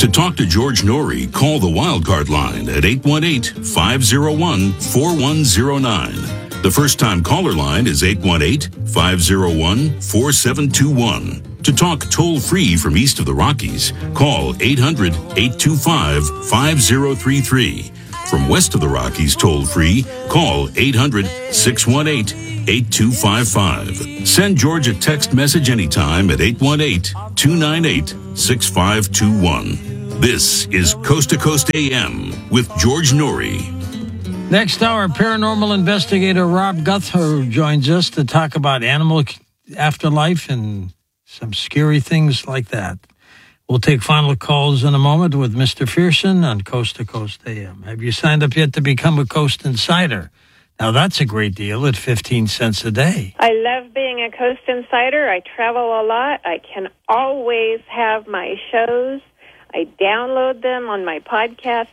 To talk to George Norrie, call the Wildcard line at 818-501-4109. The first-time caller line is 818-501-4721. To talk toll-free from east of the Rockies, call 800-825-5033. From west of the Rockies toll-free, call 800-618-8255. Send George a text message anytime at 818-298-6521. This is Coast to Coast AM with George Norrie. Next hour, paranormal investigator Rob Guthrie joins us to talk about animal afterlife and some scary things like that. We'll take final calls in a moment with Mr. Fearson on Coast to Coast AM. Have you signed up yet to become a Coast Insider? Now, that's a great deal at 15 cents a day. I love being a Coast Insider. I travel a lot. I can always have my shows. I download them on my podcast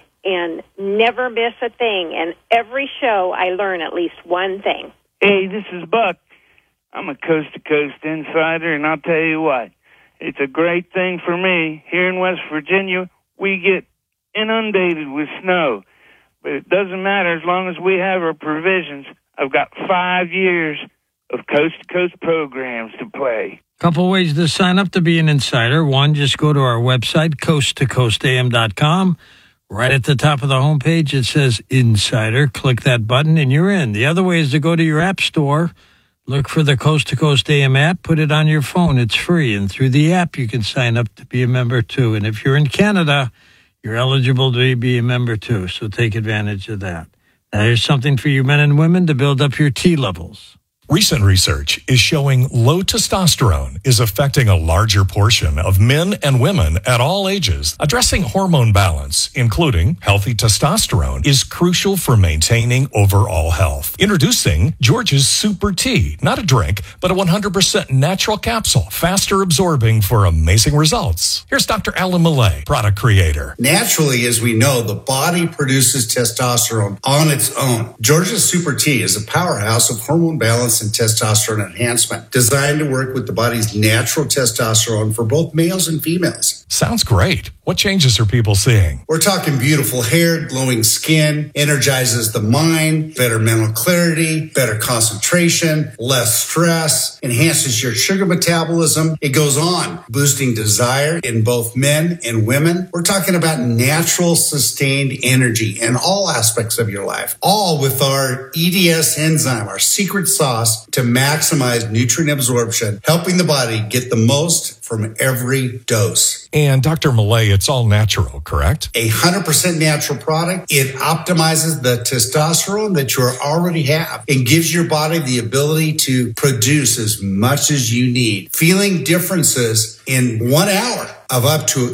and never miss a thing. And every show, I learn at least one thing. Hey, this is Buck. I'm a Coast to Coast Insider, and I'll tell you what. It's a great thing for me. Here in West Virginia, we get inundated with snow. But it doesn't matter as long as we have our provisions. I've got 5 years of coast-to-coast programs to play. Couple ways to sign up to be an insider. One, just go to our website, coasttocoastam.com. Right at the top of the homepage, it says Insider. Click that button, and you're in. The other way is to go to your app store. Look for the Coast to Coast AM app, put it on your phone. It's free, and through the app, you can sign up to be a member, too. And if you're in Canada, you're eligible to be a member, too, so take advantage of that. Now, here's something for you men and women to build up your T levels. Recent research is showing low testosterone is affecting a larger portion of men and women at all ages. Addressing hormone balance, including healthy testosterone, is crucial for maintaining overall health. Introducing George's Super T, not a drink, but a 100% natural capsule, faster absorbing for amazing results. Here's Dr. Alan Millay, product creator. Naturally, as we know, the body produces testosterone on its own. George's Super T is a powerhouse of hormone balance and testosterone enhancement, designed to work with the body's natural testosterone for both males and females. Sounds great. What changes are people seeing? We're talking beautiful hair, glowing skin, energizes the mind, better mental clarity, better concentration, less stress, enhances your sugar metabolism. It goes on, boosting desire in both men and women. We're talking about natural, sustained energy in all aspects of your life, all with our EDS enzyme, our secret sauce to maximize nutrient absorption, helping the body get the most from every dose. And Dr. Millay, it's all natural, correct? 100% natural product. It optimizes the testosterone that you already have and gives your body the ability to produce as much as you need. Feeling differences in 1 hour of up to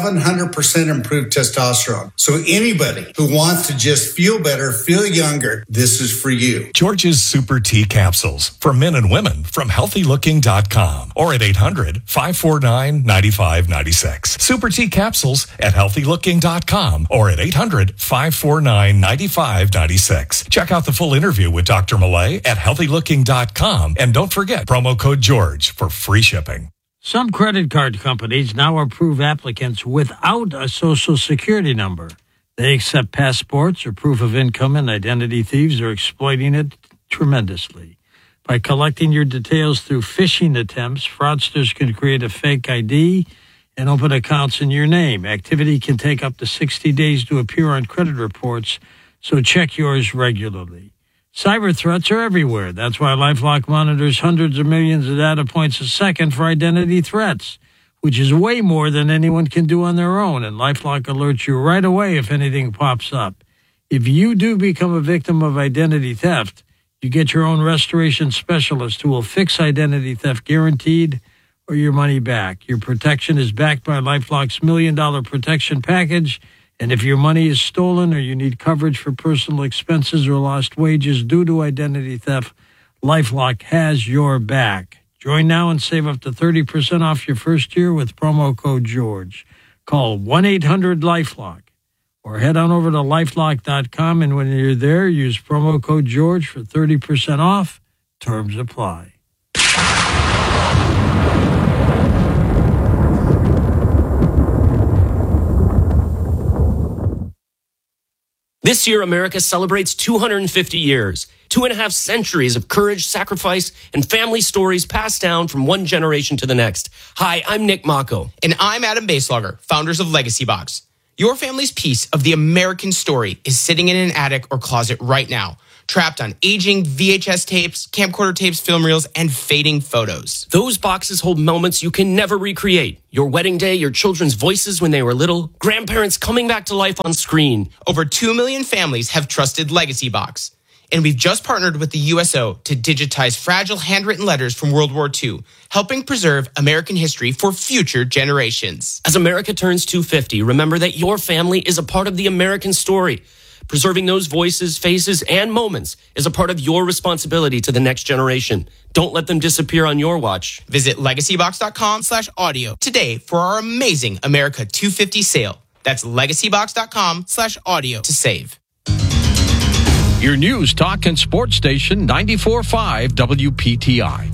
700% improved testosterone. So anybody who wants to just feel better, feel younger, this is for you. George's Super T capsules for men and women from healthylooking.com or at 800-549-9596. Super T capsules at healthylooking.com or at 800-549-9596. Check out the full interview with Dr. Millay at healthylooking.com and don't forget promo code George for free shipping. Some credit card companies now approve applicants without a social security number. They accept passports or proof of income, and identity thieves are exploiting it tremendously. By collecting your details through phishing attempts, fraudsters can create a fake ID and open accounts in your name. Activity can take up to 60 days to appear on credit reports, so check yours regularly. Cyber threats are everywhere. That's why LifeLock monitors hundreds of millions of data points a second for identity threats, which is way more than anyone can do on their own, and LifeLock alerts you right away if anything pops up. If you do become a victim of identity theft, you get your own restoration specialist who will fix identity theft guaranteed or your money back. Your protection is backed by LifeLock's $1 million protection package. And if your money is stolen or you need coverage for personal expenses or lost wages due to identity theft, LifeLock has your back. Join now and save up to 30% off your first year with promo code George. Call 1-800-LifeLock or head on over to lifelock.com, and when you're there, use promo code George for 30% off. Terms apply. This year, America celebrates 250 years, 2.5 centuries of courage, sacrifice, and family stories passed down from one generation to the next. Hi, I'm Nick Mako. And I'm Adam Baselogger, founders of Legacy Box. Your family's piece of the American story is sitting in an attic or closet right now, trapped on aging VHS tapes, camcorder tapes, film reels, and fading photos. Those boxes hold moments you can never recreate. Your wedding day, your children's voices when they were little, grandparents coming back to life on screen. Over 2 million families have trusted Legacy Box. And we've just partnered with the USO to digitize fragile handwritten letters from World War II, helping preserve American history for future generations. As America turns 250, remember that your family is a part of the American story. Preserving those voices, faces, and moments is a part of your responsibility to the next generation. Don't let them disappear on your watch. Visit legacybox.com/audio today for our amazing America 250 sale. That's legacybox.com/audio to save. Your news, talk, and sports station, 94.5 WPTI.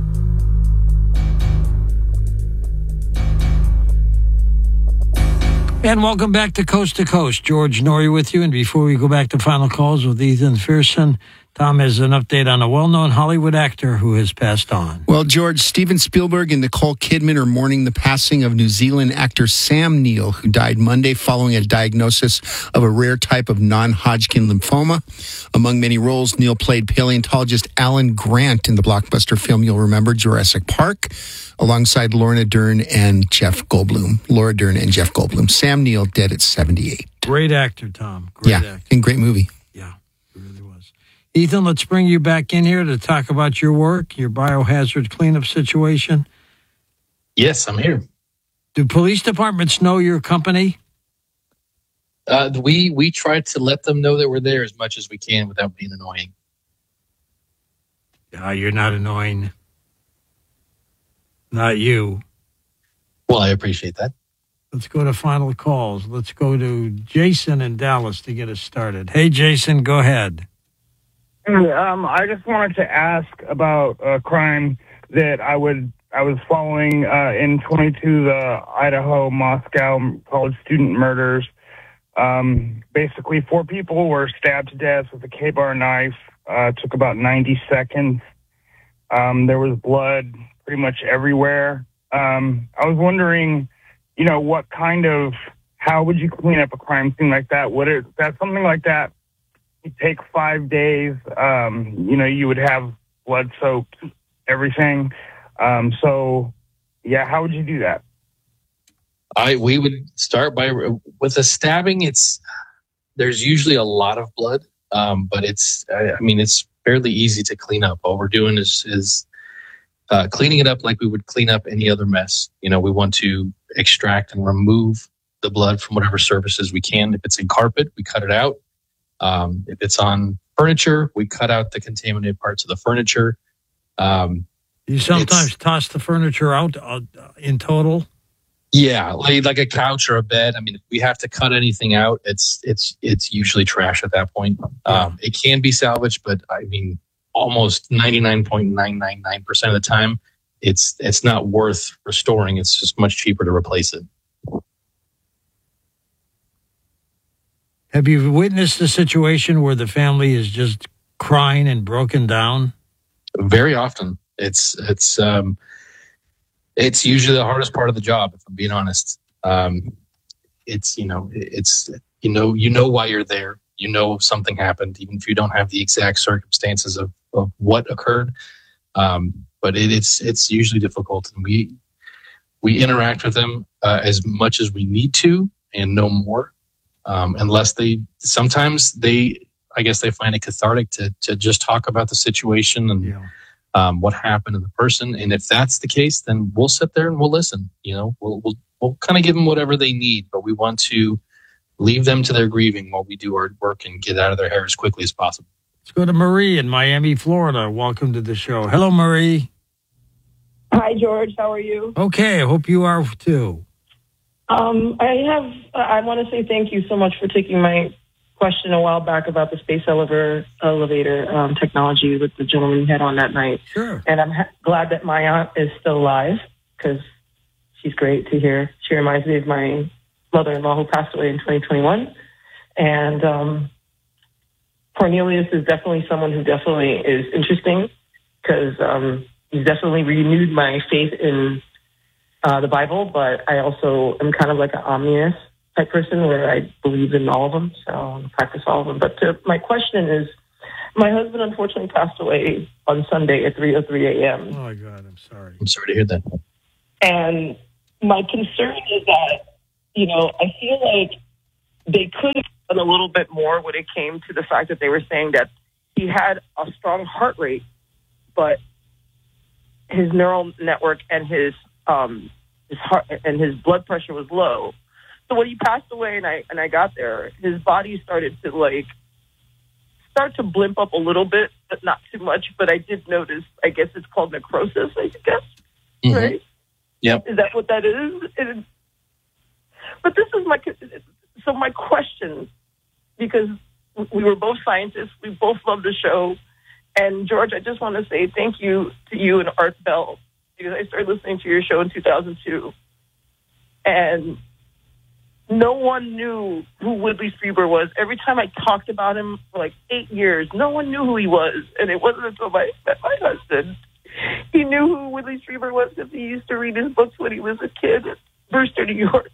And welcome back to Coast. George Norrie with you. And before we go back to final calls with Ethan Fearson, Tom has an update on a well-known Hollywood actor who has passed on. Well, George, Steven Spielberg and Nicole Kidman are mourning the passing of New Zealand actor Sam Neill, who died Monday following a diagnosis of a rare type of non-Hodgkin lymphoma. Among many roles, Neill played paleontologist Alan Grant in the blockbuster film you'll remember, Jurassic Park, alongside Laura Dern and Jeff Goldblum. Sam Neill dead at 78. Great actor, Tom. Great actor. And great movie. Yeah, it really was. Ethan, let's bring you back in here to talk about your work, your biohazard cleanup situation. Yes, I'm here. Do police departments know your company? We try to let them know that we're there as much as we can without being annoying. You're not annoying. Not you. Well, I appreciate that. Let's go to final calls. Let's go to Jason in Dallas to get us started. Hey, Jason, go ahead. I just wanted to ask about a crime that I was following in 22, the Idaho Moscow college student murders. Basically, 4 people were stabbed to death with a K-bar knife. Took about 90 seconds. There was blood pretty much everywhere. I was wondering, how would you clean up a crime scene like that? That something like that take 5 days? You would have blood soaked everything. How would you do that? We would start with a stabbing. There's usually a lot of blood, but it's fairly easy to clean up. All we're doing is cleaning it up like we would clean up any other mess. We want to extract and remove the blood from whatever surfaces we can. If it's in carpet, we cut it out. If it's on furniture, we cut out the contaminated parts of the furniture. You sometimes toss the furniture out in total? Yeah, like a couch or a bed. If we have to cut anything out, it's usually trash at that point. It can be salvaged, but almost 99.999% of the time, it's not worth restoring. It's just much cheaper to replace it. Have you witnessed a situation where the family is just crying and broken down? Very often. It's usually the hardest part of the job, if I'm being honest. It's why you're there. Something happened, even if you don't have the exact circumstances of what occurred. But it's usually difficult, and we interact with them as much as we need to and no more. Unless sometimes they find it cathartic to just talk about the situation and what happened to the person. And if that's the case, then we'll sit there and we'll listen. We'll kind of give them whatever they need, but we want to leave them to their grieving while we do our work and get out of their hair as quickly as possible. Let's go to Marie in Miami, Florida. Welcome to the show. Hello, Marie. Hi, George. How are you? Okay. I hope you are too. I want to say thank you so much for taking my question a while back about the space elevator technology with the gentleman you had on that night. Sure. And I'm glad that my aunt is still alive because she's great to hear. She reminds me of my mother-in-law who passed away in 2021. And Cornelius is definitely someone who definitely is interesting because he's definitely renewed my faith in the Bible, but I also am kind of like an omniscient type person where I believe in all of them, so I practice all of them. But my question is, my husband unfortunately passed away on Sunday at 3:03 a.m. Oh, my God, I'm sorry. I'm sorry to hear that. And my concern is that, I feel like they could have done a little bit more when it came to the fact that they were saying that he had a strong heart rate, but his neural network and his heart and his blood pressure was low. So when he passed away and I got there, his body started to start to blimp up a little bit, but not too much. But I did notice, I guess it's called necrosis, I guess, right? Yep. Is that what that is? But this is my question, because we were both scientists, we both love the show. And George, I just want to say thank you to you and Art Bell, because I started listening to your show in 2002. And no one knew who Whitley Strieber was. Every time I talked about him for like 8 years, no one knew who he was. And it wasn't until I met my husband. He knew who Whitley Strieber was because he used to read his books when he was a kid at Brewster, New York.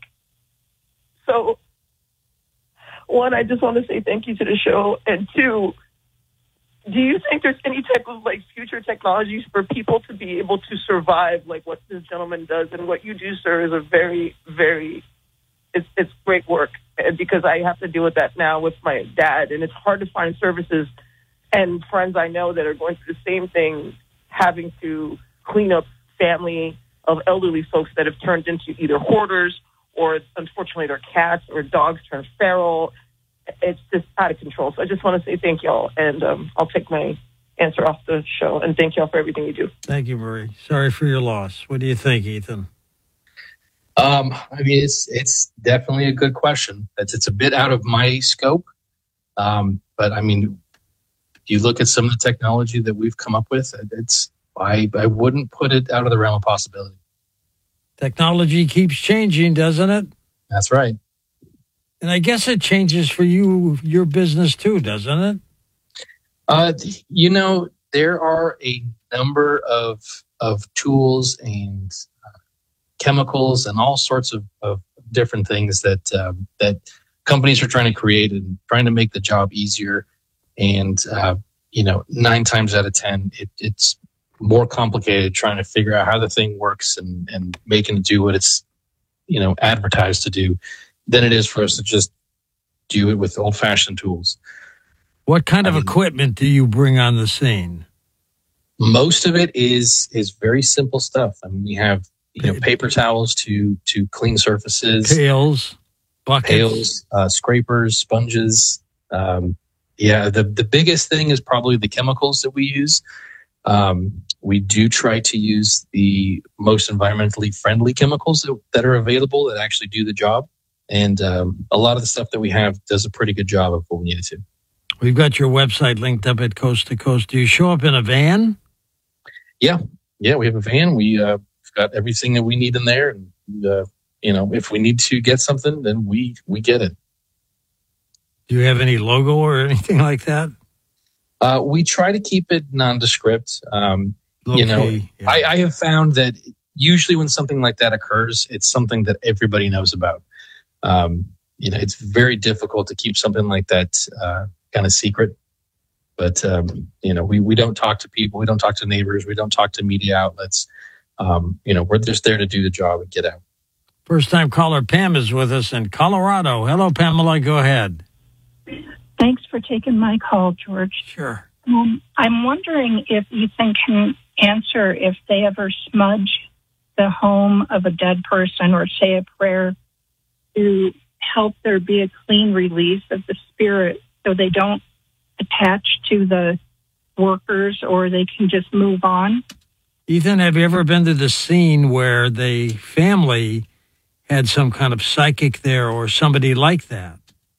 So, one, I just want to say thank you to the show. And two, do you think there's any type of future technologies for people to be able to survive like what this gentleman does? And what you do, sir, is a very, very, it's great work, because I have to deal with that now with my dad, and it's hard to find services and friends I know that are going through the same thing, having to clean up family of elderly folks that have turned into either hoarders or, unfortunately, their cats or dogs turn feral. It's just out of control. So I just want to say thank y'all, and I'll take my answer off the show. And thank y'all for everything you do. Thank you, Marie. Sorry for your loss. What do you think, Ethan? It's definitely a good question. It's a bit out of my scope. But if you look at some of the technology that we've come up with, I wouldn't put it out of the realm of possibility. Technology keeps changing, doesn't it? That's right. And I guess it changes for your business too, doesn't it? There are a number of tools and chemicals and all sorts of different things that companies are trying to create and trying to make the job easier. And 9 times out of 10, it's more complicated trying to figure out how the thing works and making it do what it's advertised to do than it is for us to just do it with old-fashioned tools. What kind of equipment do you bring on the scene? Most of it is very simple stuff. We have paper towels to clean surfaces, pails, buckets, scrapers, sponges. The biggest thing is probably the chemicals that we use. We do try to use the most environmentally friendly chemicals that are available that actually do the job. And a lot of the stuff that we have does a pretty good job of what we need it to. We've got your website linked up at Coast to Coast. Do you show up in a van? Yeah, we have a van. We've got everything that we need in there. And, if we need to get something, then we get it. Do you have any logo or anything like that? We try to keep it nondescript. I have found that usually when something like that occurs, it's something that everybody knows about. It's very difficult to keep something like that kind of secret. But, we don't talk to people. We don't talk to neighbors. We don't talk to media outlets. We're just there to do the job and get out. First-time caller Pam is with us in Colorado. Hello, Pamela. Go ahead. Thanks for taking my call, George. Sure. I'm wondering if Ethan can answer if they ever smudge the home of a dead person or say a prayer to help there be a clean release of the spirit so they don't attach to the workers or they can just move on. Ethan, have you ever been to the scene where the family had some kind of psychic there or somebody like that?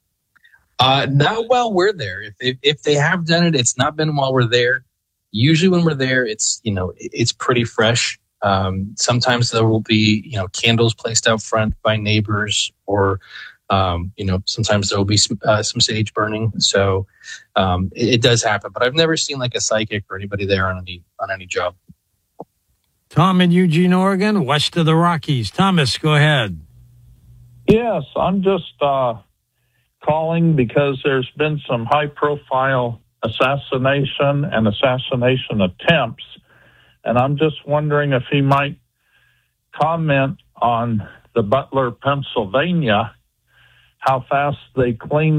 Not while we're there. If they have done it, it's not been while we're there. Usually when we're there, it's pretty fresh. Sometimes there will be, candles placed out front by neighbors or Sometimes there will be some sage burning. So it does happen, but I've never seen like a psychic or anybody there on any job. Tom in Eugene, Oregon, west of the Rockies. Thomas, go ahead. Yes, I'm just calling because there's been some high-profile assassination attempts, and I'm just wondering if he might comment on the Butler, Pennsylvania, how fast they cleaned